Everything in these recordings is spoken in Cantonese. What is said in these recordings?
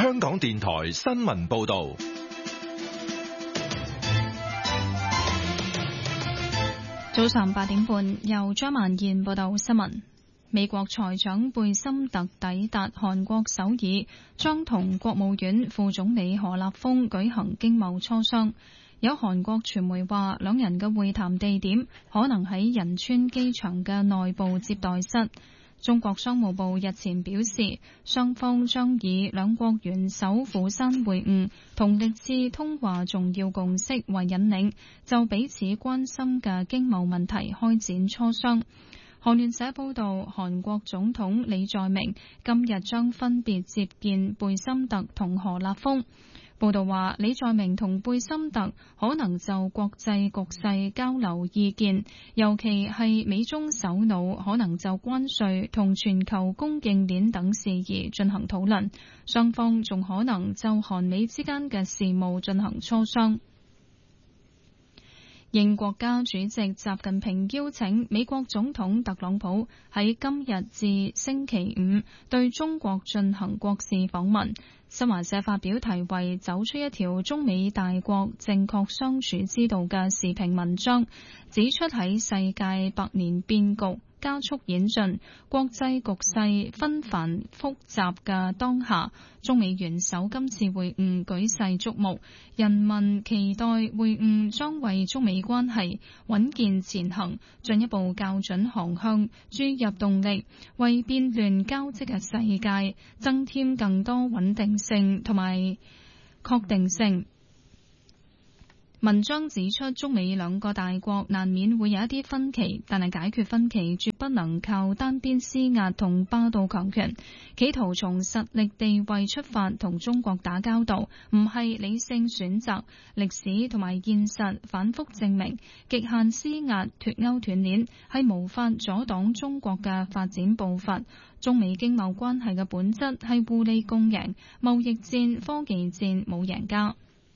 香港電台新聞報道。 早上8點半，由張曼燕報道新聞。美國財長貝森特抵達韓國首爾，將同國務院副總理何立峰舉行經貿磋商。有韓國傳媒話，兩人嘅會談地點可能喺仁川機場嘅內部接待室。中國商務部日前表示，雙方將以兩國元首釜山會晤同歷次通話重要共識為引領，就彼此關心嘅經貿問題開展磋商。韓聯社報道，韓國總統李在明今日將分別接見貝森特同何立峰。報道話，李在明同貝森特可能就國際局勢交流意見，尤其係美中首腦可能就關稅同全球供應鏈等事宜進行討論，雙方仲可能就韓美之間嘅事務進行磋商。應國家主席習近平邀請，美國總統特朗普喺今日至星期五對中國進行國事訪問。新華社發表題為《走出一條中美大國正確相處之道》嘅時評文章，指出喺世界百年變局加速演進、國際局勢紛繁複雜嘅當下，中美元首今次會晤舉世矚目，人民期待會晤將為中美關係穩健前行進一步校準航向，注入動力，為變亂交織嘅世界增添更多穩定性同埋確定性。文章指出，中美兩個大國難免會有一啲分歧，但係解決分歧絕不能靠單邊施壓同霸道強權，企圖從實力地位出發同中國打交道，唔係理性選擇。歷史同埋現實反覆證明，極限施壓脫鈎斷鏈係無法阻擋中國嘅發展步伐。中美經貿關係嘅本質係互利共贏，貿易戰、科技戰冇贏家。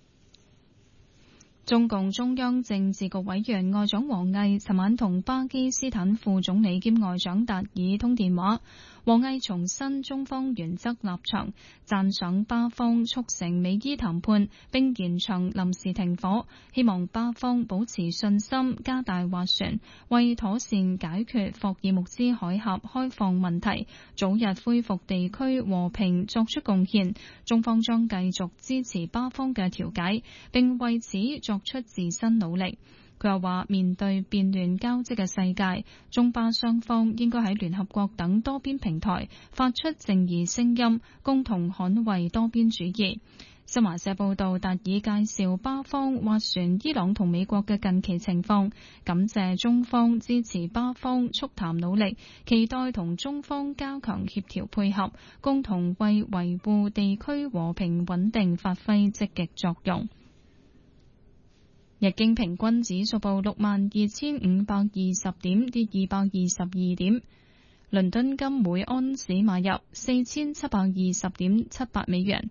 中共中央政治局委員外長王毅尋晚同巴基斯坦副總理兼外長達爾通電話，王毅重申中方原則立場，讚賞巴方促成美伊談判並延長臨時停火，希望巴方保持信心，加大斡旋，為妥善解決霍爾木茲海峽開放問題，早日恢復地區和平作出貢獻。中方將繼續支持巴方嘅調解，並為此作出自身努力。佢又話，面對變亂交織嘅世界，中巴雙方應該喺聯合國等多邊平台發出正義聲音，共同捍衛多邊主義。新華社報道，達爾介紹巴方斡旋伊朗同美國嘅近期情況，感謝中方支持巴方促談努力，期待同中方加強協調配合，共同為維護地區和平穩定發揮積極作用。日經平均指數報62,520點，跌222點。倫敦金每安士買入4,720.78美元，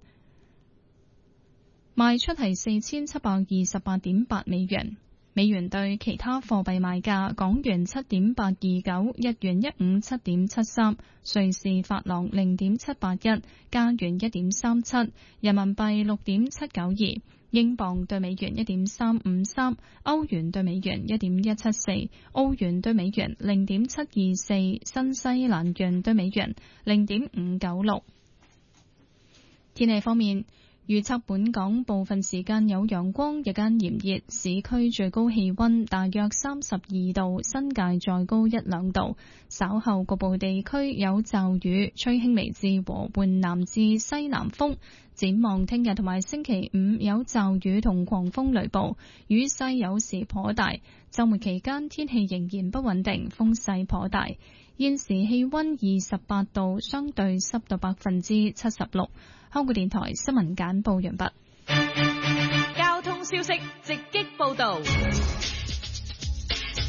賣出係4,728.8美元。美元對其他貨幣賣價：港元7.829，日元157.73，瑞士法郎0.781，加元1.37，人民幣6.792。英鎊對美元1.353，歐元對美元1.174，澳元對美元0.724，新西蘭元對美元0.596。天氣方面，預測本港部分時間有陽光，日間炎熱，市區最高氣溫大約32度，新界再高1-2度。稍後局部地區有驟雨，吹輕微至和緩南至西南風。展望聽日同埋星期五有驟雨同狂風雷暴，雨勢有時頗大。週末期間天氣仍然不穩定，風勢頗大。現時氣溫28度，相對濕度76%。香港電台新聞簡報完畢。 交通消息直擊報道。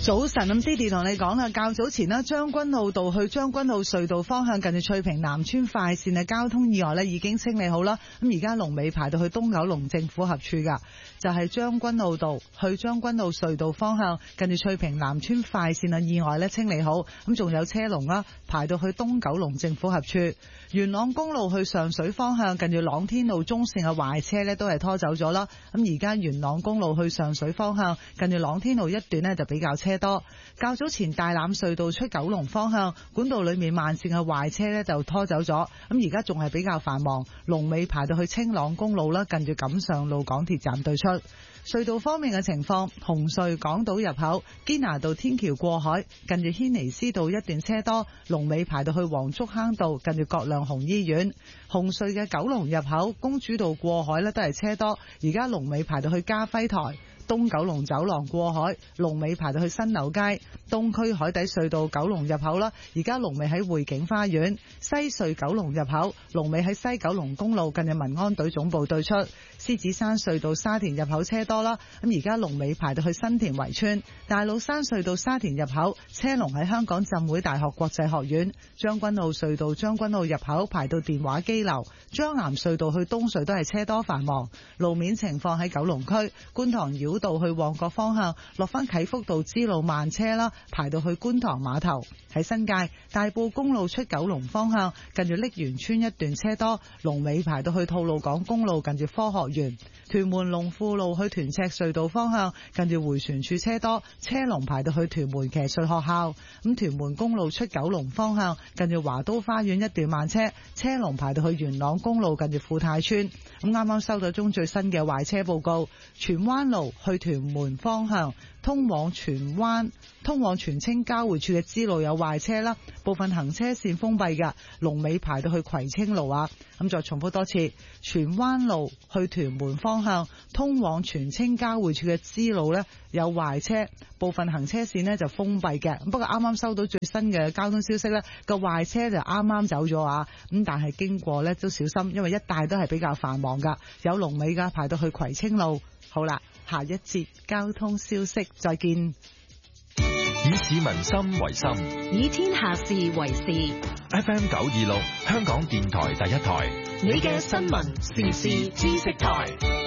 早晨，咁 Didi 同你講啦，較早前啦，將軍澳道去將軍澳隧道方向近住翠屏南村快線嘅交通意外咧已經清理好啦。咁而家龍尾排到去東九龍政府合署噶，就係將軍澳道去將軍澳隧道方向近住翠屏南村快線嘅意外咧清理好，咁仲有車龍啦，排到去東九龍政府合署。元朗公路去上水方向近住朗天路中線嘅壞車咧都係拖走咗啦。咁而家元朗公路去上水方向近住朗天路一段咧就比較車多。較早前大欖隧道出九龍方向管道裏面慢線嘅壞車咧就拖走咗，咁而家仲係比較繁忙，龍尾排到去青朗公路啦，近住錦上路港鐵站對出。隧道方面嘅情況，紅隧港島入口堅拿道天橋過海近住軒尼詩道一段車多，龍尾排到去黃竹坑道近住葛量洪醫院。紅隧嘅九龍入口公主道過海咧都係車多，而家龍尾排到去嘉輝台。東九龍走廊過海龍尾排到去新樓街。東區海底隧道九龍入口啦，而家龍尾喺匯景花園。西隧九龍入口龍尾喺西九龍公路近住民安隊總部對出。獅子山隧道沙田入口車多啦，咁而家龍尾排到去新田圍村。大老山隧道沙田入口車龍喺香港浸會大學國際學院。將軍澳隧道將軍澳入口排到電話機樓。將南隧道去東隧都係車多繁忙。路面情況喺九龍區觀塘繞道去旺角方向落返啟福道支路慢車啦，排到去觀塘碼頭。喺新界大埔公路出九龍方向近住瀝源村一段車多，龍尾排到去吐露港公路近住科學園。屯門龍富路去屯赤隧道方向近住迴旋處車多，車龍排到去屯門騎術學校。咁屯門公路出九龍方向近住華都花園一段慢車，車龍排到去元朗公路近住富泰村。咁啱啱收到中最新嘅壞車報告，荃灣路去屯門方向通往荃青交匯處嘅支路有壞車啦，部分行車線封閉嘅，龍尾排到去葵青路啊。咁再重複多次，荃灣路去屯門方向通往荃青交匯處嘅支路呢有壞車，部分行車線呢就封閉嘅。不過啱啱收到最新嘅交通消息呢，個壞車就啱啱走咗啊。咁但係經過呢都小心，因為一帶都係比較繁忙噶，有龍尾噶，排到去葵青路。好啦，下一節交通消息再見。 以市民心為心， 以天下事為事。 FM 926香港電台第一台， 你嘅新聞時事知識台。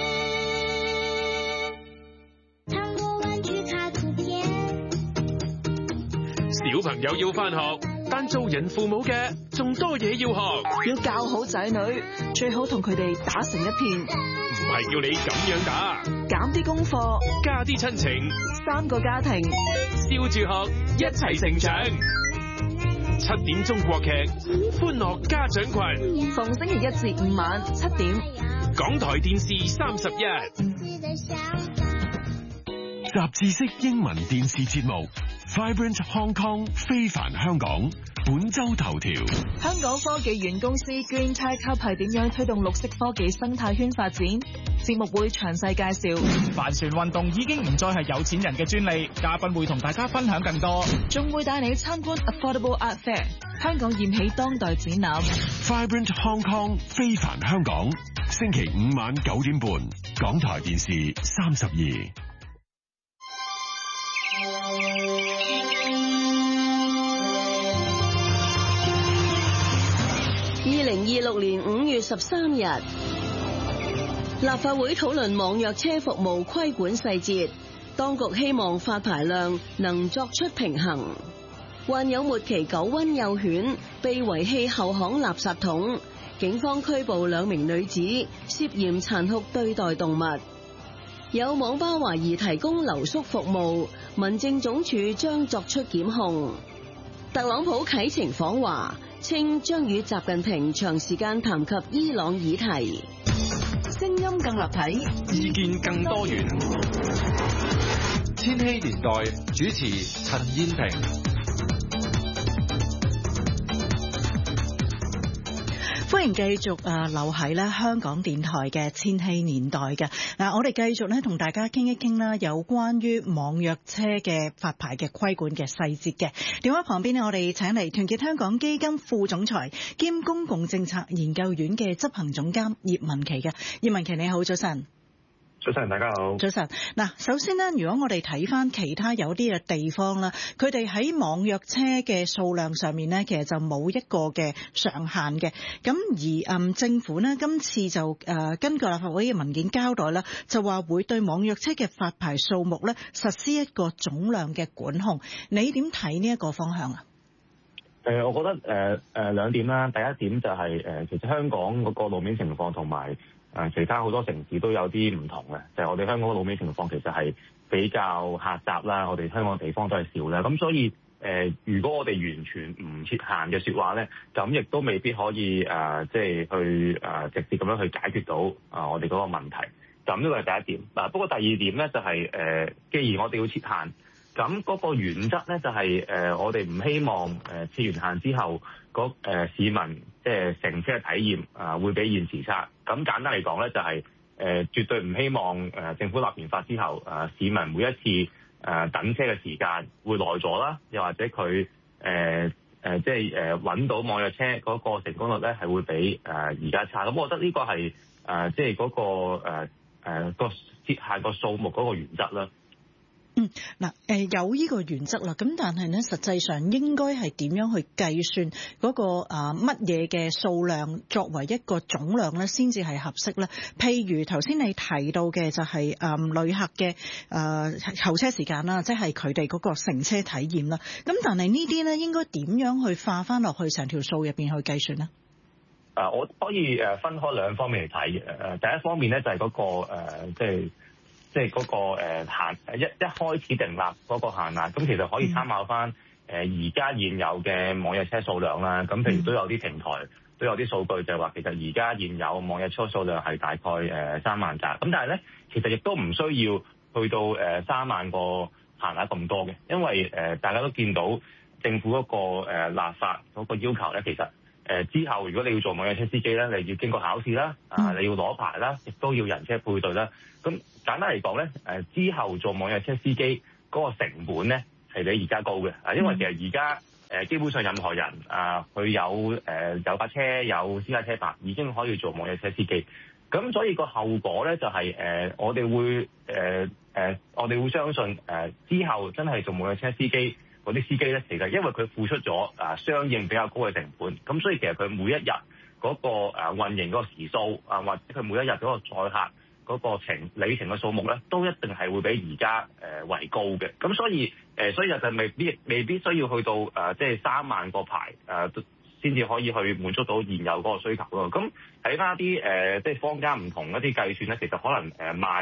糖果玩具卡圖片。 小朋友要返學，但做人父母嘅仲多嘢要學。 要教好仔女，最好同佢哋打成一片。 唔係叫你咁樣打， 減啲功課， 加啲親情 ，3個家庭， 笑住學，一齊成長。7點中國劇，歡樂家長群， 逢星期1至5晚7點， 港台電視31。 雜誌式英文電視節目 Vibrant Hong Kong 非凡香港本周頭條。 香港科技園公司 Green Tech Hub 係點樣推動綠色科技生態圈發展？節目會詳細介紹。 帆船運動已經唔再係有錢人嘅專利，嘉賓會同大家分享更多， 仲會帶你參觀 Affordable Art Fair 香港燃起當代展覽。 Vibrant Hong Kong 非凡香港星期5晚9點半，港台電視32。 2026年5月13日，立法會討論網約車服務規管細節，當局希望發牌量能作出平衡。患有末期狗瘟幼犬被遺棄後巷垃圾桶，警方拘捕2名女子涉嫌殘酷對待動物。有網吧懷疑提供留宿服務，民政總署將作出檢控。特朗普啟程訪華，稱將與習近平長時間談及伊朗議題。聲音更立體， 意見更多元。千禧年代主持陳燕萍。 歡迎繼續留喺咧香港電台嘅千禧年代嘅我哋繼續咧同大家傾一傾啦，有關於網約車嘅發牌嘅規管嘅細節嘅。電話旁邊呢，我哋請嚟團結香港基金副總裁兼公共政策研究院嘅執行總監葉文祺嘅。葉文祺你好，早晨。 早晨，大家好。 早晨。嗱，首先呢，如果我哋睇翻其他有啲嘅地方啦，佢哋喺網約車嘅數量上面呢，其實就冇一個嘅上限嘅。咁而政府呢，今次就根據立法會嘅文件交代啦，就話會對網約車嘅發牌數目呢實施一個總量嘅管控。你點睇呢一個方向啊？ 我覺得兩點啦。第一點就係其實香港嗰個路面情況同埋其他好多城市都有啲唔同嘅，就係我哋香港嘅路面情況其實係比較狹窄啦，我哋香港地方都係少啦，咁所以如果我哋完全唔設限嘅説話咧，咁亦都未必可以即係去直接咁樣去解決到我哋嗰個問題。咁呢個係第一點。不過第二點咧就係既然我哋要設限，咁嗰個原則咧就係我哋唔希望設完限之後市民即係乘車嘅體驗會比現時差。咁簡單嚟講咧，就係絕對唔希望政府立完法之後市民每一次等車嘅時間會耐咗啦，又或者佢即係揾到網約車嗰個成功率咧係會比而家差。咁我覺得呢個係即係嗰個設限個數目嗰個原則啦。 有呢個原則啦，咁但係咧，實際上應該係點樣去計算嗰個乜嘢嘅數量作為一個總量咧，先至係合適咧？譬如頭先你提到嘅就係旅客嘅候車時間啦，即係佢哋嗰個乘車體驗啦。咁但係呢啲咧，應該點樣去化翻落去成條數入邊去計算呢？ 我可以分開兩方面嚟睇嘅。第一方面咧就係嗰個即係嗰個限一開始訂立嗰個限額，咁其實可以參考翻而家現有嘅網約車數量啦。咁譬如都有啲平台都有啲數據就係話，其實而家現有網約車數量係大概3萬架。咁但係咧，其實亦都唔需要去到3萬個限額咁多嘅，因為大家都見到政府嗰個立法嗰個要求咧，其實之後如果你要做網約車司機咧，你要經過考試啦，你要攞牌啦，亦都要人車配對啦。咁簡單嚟講咧，之後做網約車司機嗰個成本咧係比而家高嘅，因為其實而家基本上任何人佢有架車有私家車牌已經可以做網約車司機，咁所以個後果咧就係我哋會相信之後真係做網約車司機嗰啲司機咧，其實因為佢付出咗相應比較高嘅成本，咁所以其實佢每一日嗰個運營嗰個時數或者佢每一日嗰個載客嗰個里程嘅數目咧，都一定係會比而家為高嘅。咁所以就未必需要去到即係3萬個牌先至可以去滿足到現有嗰個需求咯。咁睇翻一啲即係坊間唔同一啲計算咧，其實可能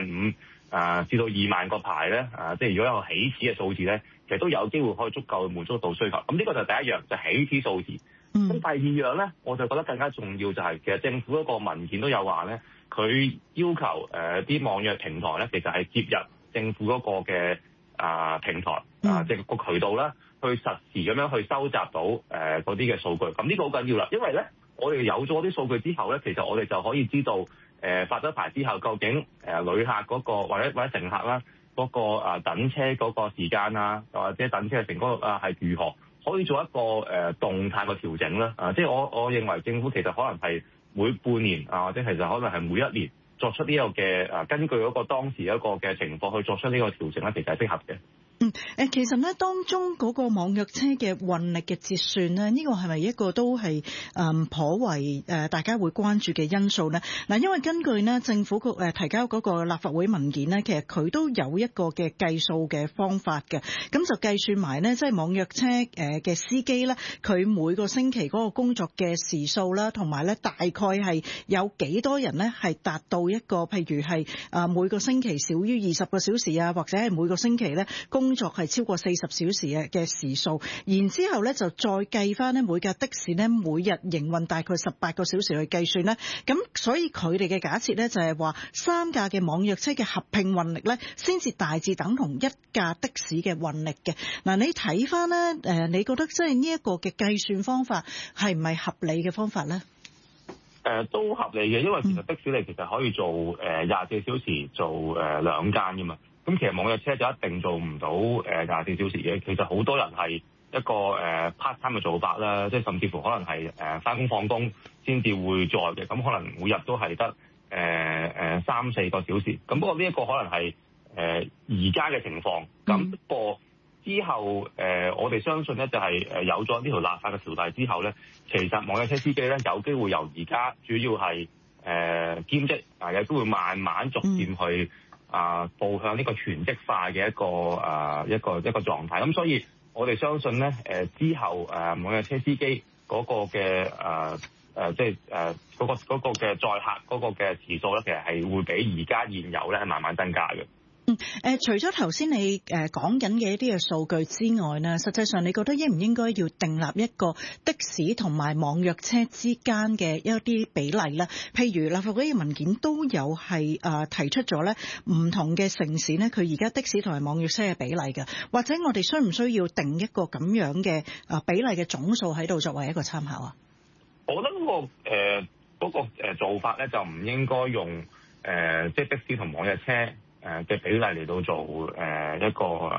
15000至到2萬個牌咧，即係如果有起始嘅數字咧，其實都有機會可以足夠滿足到需求。咁呢個就第一樣，就起始數字。咁第二樣咧，我就覺得更加重要就係其實政府嗰個文件都有話咧，佢要求啲網約平台咧，其實係接入政府嗰個嘅平台即係個渠道啦，去實時咁樣去收集到嗰啲嘅數據。咁呢個好緊要啦，因為咧我哋有咗啲數據之後咧，其實我哋就可以知道發咗牌之後究竟旅客嗰個或者乘客啦嗰個等車嗰個時間啊，或者等車嘅成功率係如何，可以做一個動態嘅調整啦。即係我認為政府其實可能係每半年或者其實可能係每一年作出呢個嘅根據嗰個當時一個嘅情況去作出呢個調整咧，其實係適合嘅。 其實咧當中嗰個網約車嘅運力嘅折算咧，呢個係咪一個都係頗為大家會關注嘅因素呢？嗱，因為根據呢政府提交嗰個立法會文件呢，其實佢都有一個嘅計數嘅方法嘅，咁就計算埋呢，即係網約車嘅司機咧，佢每個星期嗰個工作嘅時數啦，同埋咧大概係有幾多人呢係達到一個譬如係每個星期少於20個小時啊，或者係每個星期咧工作係超過40小時嘅時數，然之後咧就再計翻咧每架的士咧每日營運大概18個小時去計算咧，咁所以佢哋嘅假設咧就係話3架嘅網約車嘅合併運力咧，先至大致等同1架的士嘅運力嘅。嗱，你睇翻咧你覺得即係呢一個嘅計算方法係唔係合理嘅方法咧？ 都合理嘅，因為其實的士你其實可以做24小時做2間噶嘛。咁其實網約車就一定做唔到24小時嘅。其實好多人係一個part time 嘅做法啦，即係甚至乎可能係返工放工先至會載嘅。咁可能每日都係得 3-4個小時。咁不過呢一個可能係而家嘅情況。咁不過之後我哋相信咧就係有咗呢條立法嘅條例之後咧，其實網約車司機咧有機會由而家主要係兼職，有機會慢慢逐漸去步向呢個全職化嘅一個狀態。咁所以我哋相信咧之後網約車司機嗰個嘅即係嗰個嘅載客嗰個嘅時數咧，其實係會比而家現有咧係慢慢增加嘅。 除咗頭先你講緊嘅一啲嘅數據之外呢，實際上你覺得應唔應該要訂立一個的士同埋網約車之間嘅一啲比例呢？譬如立法會嘅文件都有係提出咗呢唔同嘅城市呢，佢而家的士同埋網約車嘅比例嘅，或者我哋需唔需要定一個咁樣嘅比例嘅總數喺度作為一個參考啊？ 我覺得嗰個做法咧就唔應該用即係的士同網約車嘅比例嚟到做一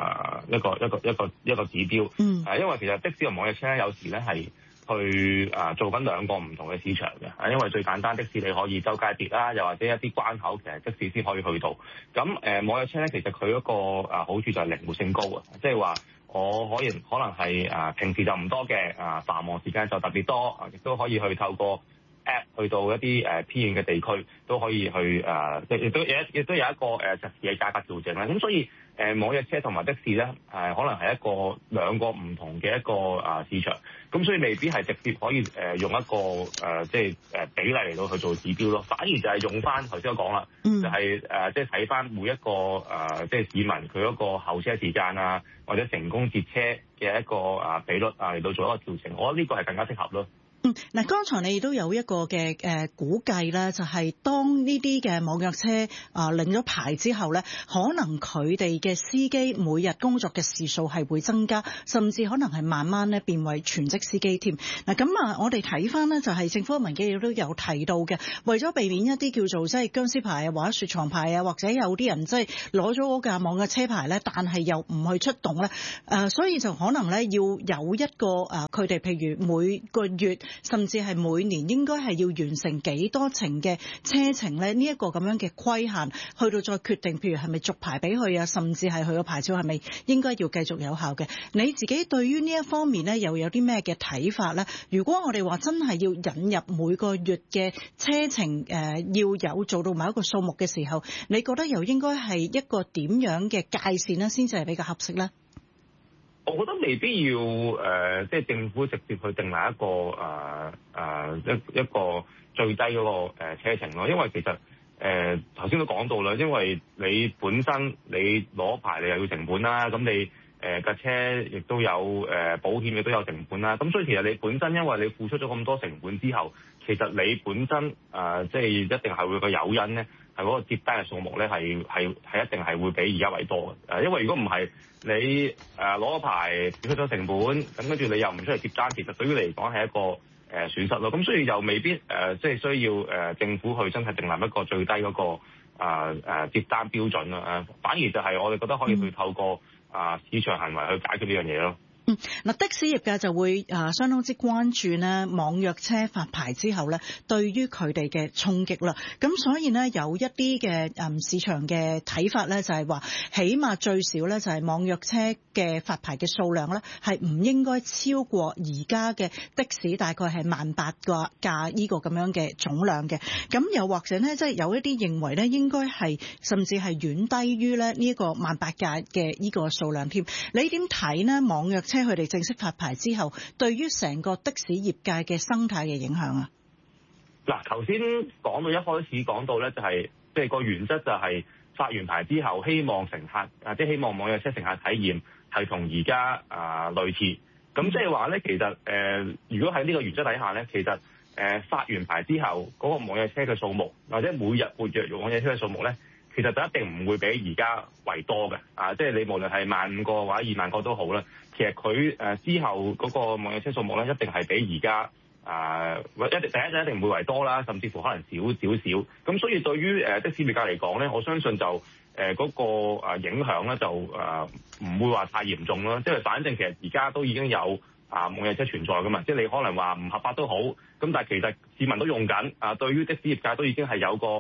個指標。因為其實的士同網約車咧有時咧係去做緊兩個唔同嘅市場嘅。因為最簡單的士你可以周街跌啦，又或者一啲關口其實的士先可以去到。咁網約車咧其實佢嗰個好處就係靈活性高啊，即係話我可能係平時就唔多嘅，繁忙時間就特別多，亦都可以去透過 App 去到一啲偏遠嘅地區都可以去即係亦都有一個實時嘅價格調整啦。咁所以網約車同埋的士咧可能係兩個唔同嘅一個市場。咁所以未必係直接可以用一個即係比例嚟到去做指標咯。反而就係用翻頭先我講啦，就係即係睇翻每一個即係市民佢嗰個候車時間啊，或者成功截車嘅一個比率嚟到做一個調整。我覺得呢個係更加適合咯。 嗱，剛才你都有一個嘅估計啦，就係當呢啲嘅網約車領咗牌之後咧，可能佢哋嘅司機每日工作嘅時數係會增加，甚至可能係慢慢咧變為全職司機添。嗱，咁我哋睇翻咧就係政府嘅文件亦都有提到嘅，為咗避免一啲叫做即係僵屍牌啊，或者雪藏牌啊，或者有啲人即係攞咗嗰架網約車牌咧，但係又唔去出動咧，所以就可能咧要有一個佢哋譬如每個月，甚至係每年應該係要完成幾多程嘅車程咧？呢一個咁樣嘅規限，去到再決定，譬如係咪續牌俾佢啊，甚至係佢個牌照係咪應該要繼續有效嘅？你自己對於呢一方面咧，又有啲咩嘅睇法咧？如果我哋話真係要引入每個月嘅車程要有做到某一個數目嘅時候，你覺得又應該係一個點樣嘅界線咧，先至係比較合適咧？ 我覺得未必要即係政府直接去定立一個一個最低嗰個車程咯，因為其實頭先都講到啦，因為你本身你攞牌你又要成本啦，咁你架車亦都有保險亦都有成本啦，咁所以其實你本身因為你付出咗咁多成本之後，其實你本身即係一定係會個誘因咧，係嗰個接單嘅數目咧係一定係會比而家為多嘅。因為如果唔係你攞咗牌付出咗成本，咁跟住你又唔出嚟接單，其實對於你嚟講係一個損失咯。咁所以又未必即係需要政府去真係訂立一個最低嗰個接單標準啦。反而就係我哋覺得可以去透過市場行為去解決呢樣嘢咯。 嗱，的士業界就會相當之關注呢網約車發牌之後呢對於佢哋嘅衝擊啦。咁所以呢，有一啲嘅市場嘅睇法呢，就係話，起碼最少呢，就係網約車嘅發牌嘅數量呢，係唔應該超過而家嘅的士大概係18,000個架呢個咁樣嘅總量嘅。咁又或者呢，即係有一啲認為呢，應該係甚至係遠低於呢一個18,000架嘅呢個數量添。你點睇呢？網約車佢哋正式發牌之後，對於成個的士業界嘅生態嘅影響啊？ 嗱，頭先講到一開始講到咧，就係即係個原則就係發完牌之後，希望乘客即係希望網約車乘客體驗係同而家類似。咁即係話咧，其實如果喺呢個原則底下咧，其實發完牌之後嗰個網約車嘅數目，或者每日活躍網約車嘅數目咧，其實就一定唔會比而家為多嘅。即係你無論係15,000個或者20,000個都好啦。其實佢之後嗰個網約車數目咧，一定係比而家第一就一定唔會為多啦，甚至乎可能少少少。咁所以對於的士業界嚟講咧，我相信就嗰個影響咧就唔會話太嚴重啦。即係反正其實而家都已經有網約車存在噶嘛，即係你可能話唔合法都好，咁但係其實市民都用緊。對於的士業界都已經係有個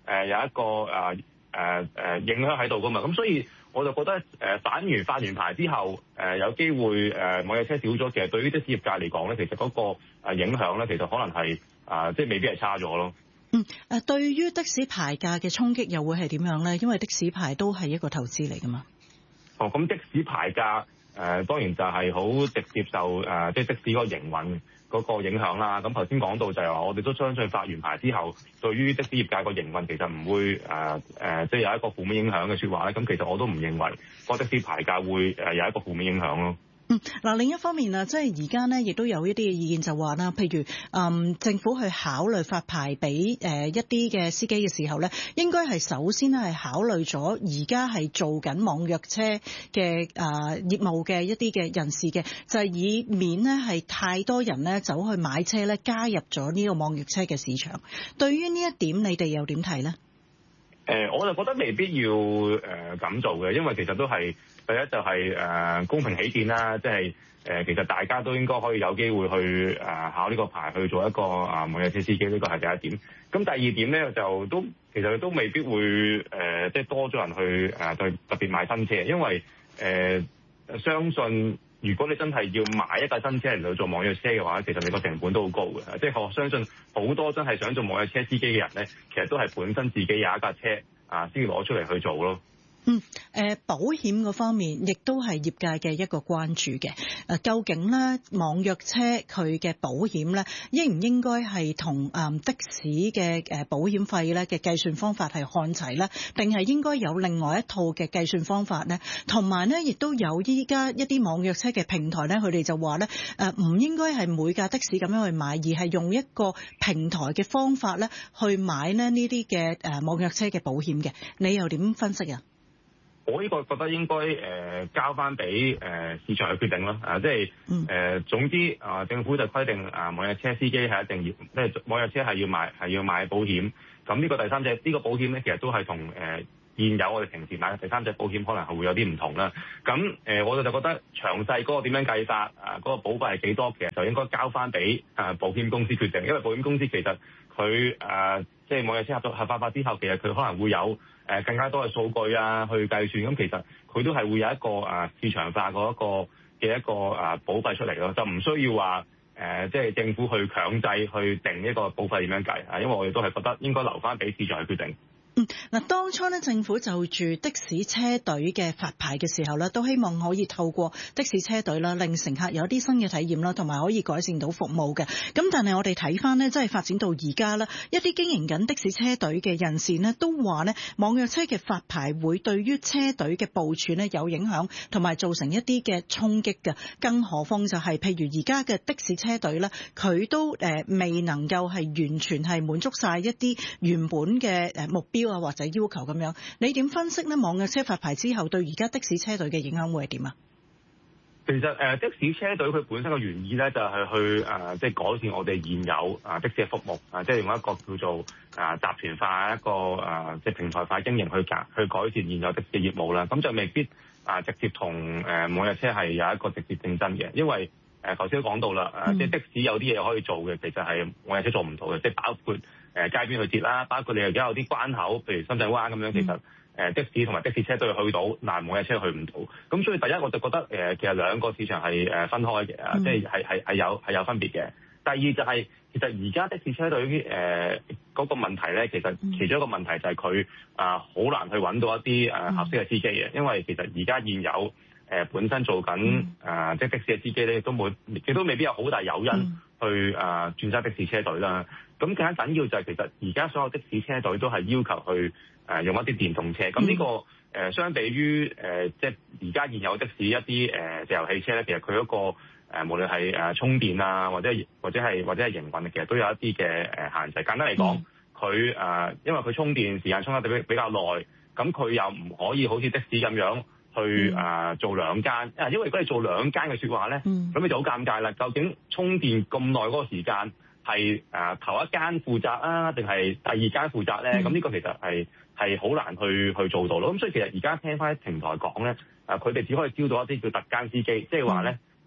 有一個影響喺度噶嘛。咁所以我就覺得發完牌之後有機會網約車少咗，其實對於的士業界嚟講咧，其實嗰個影響咧，其實可能係即係未必係差咗咯。 對於的士牌價嘅衝擊又會係點樣咧？因為的士牌都係一個投資嚟噶嘛。 咁的士牌價當然就係好直接受即係的士嗰個營運嗰個影響啦。咁頭先講到就係話，我哋都相信發完牌之後，對於的士業界個營運其實唔會即係有一個負面影響嘅説話咧。咁其實我都唔認為個的士牌價會有一個負面影響咯。 另一方面啊，即係而家呢，亦都有一啲嘅意見就話啦，譬如政府去考慮發牌俾一啲嘅司機嘅時候呢，應該係首先咧係考慮咗而家係做緊網約車嘅業務嘅一啲嘅人士嘅，就係以免呢係太多人呢走去買車呢，加入咗呢個網約車嘅市場。對於呢一點，你哋又點睇呢？ 我就覺得未必要咁做嘅，因為其實都係第一就係公平起見啦，即係其實大家都應該可以有機會去考呢個牌去做一個網約車司機，呢個係第一點。咁第二點咧就其實都未必會即係多咗人去特別買新車，因為相信如果你真係要買一架新車嚟到做網約車嘅話，其實你個成本都好高嘅。即係我相信好多真係想做網約車司機嘅人咧，其實都係本身自己有一架車先攞出嚟去做咯。 保險嗰方面亦都係業界嘅一個關注嘅。究竟咧網約車佢嘅保險咧，應唔應該係同的士嘅保險費咧嘅計算方法係看齊咧？定係應該有另外一套嘅計算方法咧？同埋咧，亦都有依家一啲網約車嘅平台咧，佢哋就話咧唔應該係每架的士咁樣去買，而係用一個平台嘅方法咧去買咧呢啲嘅網約車嘅保險嘅。你又點分析啊？ 我呢個覺得應該交翻俾市場去決定咯。即係總之政府就規定網約車司機係一定要，即係網約車係要買保險。咁呢個第三者呢個保險咧，其實都係同現有我哋平時買嘅第三者保險可能係會有啲唔同啦。咁我就覺得詳細嗰個點樣計法嗰個保費係幾多，其實就應該交翻俾保險公司決定，因為保險公司其實佢即係網約車合法化之後，其實佢可能會有更加多嘅數據去計算，咁其實佢都係會有一個市場化嗰一個保費出嚟咯，就唔需要話即係政府去強制去定一個保費點樣計，因為我哋都係覺得應該留翻俾市場去決定。 當初咧政府就住的士車隊嘅發牌嘅時候咧，都希望可以透過的士車隊啦，令乘客有啲新嘅體驗啦，同埋可以改善到服務嘅。咁但係我哋睇翻呢，即係發展到而家啦，一啲經營緊的士車隊嘅人士呢，都話呢網約車嘅發牌會對於車隊嘅部署呢有影響，同埋造成一啲嘅衝擊嘅。更何況就係譬如而家嘅的士車隊呢，佢都未能夠係完全係滿足晒一啲原本嘅目標或者要求咁樣，你點分析呢？網約車發牌之後對而家的士車隊嘅影響會係點啊？ 其實的士車隊佢本身嘅原意咧，就係去即係改善我哋現有的士嘅服務，即係用一個叫做集團化一個即係平台化經營去改善現有的士業務啦。咁就未必直接同網約車係有一個直接競爭嘅，因為頭先都講到啦，即係的士有啲嘢可以做嘅，其實係網約車做唔到嘅，即係包括街邊去截啦，包括你而家有啲關口，譬如深圳灣咁樣，其實的士同埋的士車都要去到，但係網約車去唔到。咁所以第一我就覺得其實兩個市場係分開嘅，即係係有分別嘅。第二就係其實而家的士車隊嗰個問題咧，其實其中一個問題就係佢好難去揾到一啲合適嘅司機嘅，因為其實而家現有本身做緊即係的士嘅司機咧，亦都未必有好大誘因去轉揸的士車隊啦。咁更加緊要就係其實而家所有的士車隊都係要求去用一啲電動車。咁呢個相比於即係而家現有的士一啲石油汽車咧，其實佢嗰個無論係充電啊，或者係營運，其實都有一啲嘅限制。簡單嚟講，佢因為佢充電時間充得比較耐，咁佢又唔可以好似的士咁樣去做兩間。因為如果你做兩間嘅説話咧，咁你就好尷尬啦。究竟充電咁耐嗰個時間係頭一間負責啊，定係第二間負責咧？咁呢個其實係好難去做到咯。咁所以其實而家聽翻喺平台講咧，佢哋只可以招到一啲叫特間司機，即係話咧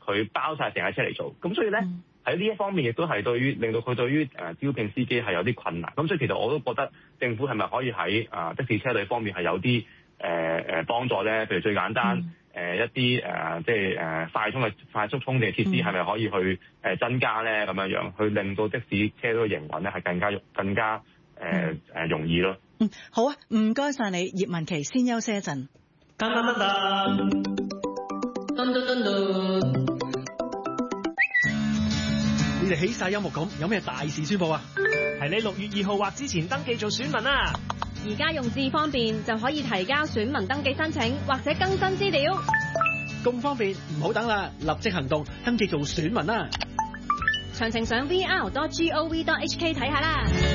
佢包晒成架車嚟做。咁所以咧喺呢一方面亦都係令到佢對於招聘司機係有啲困難。咁所以其實我都覺得政府係咪可以喺的士車隊方面係有啲幫助咧？譬如最簡單一啲即係快速充電設施係咪可以去增加咧？咁樣去令到的士車隊嘅營運咧係更加容易咯。 好啊，唔該晒你，葉文祺，先休息一陣。 你哋起晒音樂咁，有咩大事宣佈啊？ 係你6月2號或之前登記做選民啊！ 而家用智方便就可以提交選民登記申請或者更新資料。 咁方便，唔好等啦，立即行動，登記做選民啦！ 詳情上 vr.gov.hk 睇下啦。